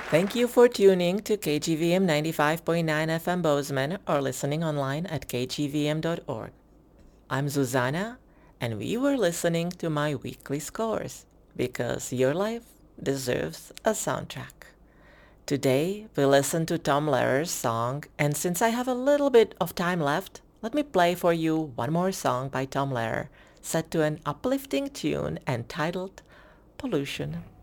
Thank you for tuning to KGVM 95.9 FM Bozeman or listening online at kgvm.org. I'm Zuzana, and we were listening to my weekly scores because your life deserves a soundtrack. Today, we listen to Tom Lehrer's song, and since I have a little bit of time left, let me play for you one more song by Tom Lehrer set to an uplifting tune entitled Pollution.